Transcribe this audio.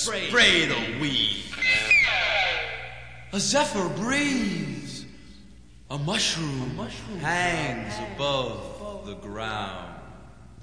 spray the weed. A zephyr breathes. A mushroom hangs above the ground.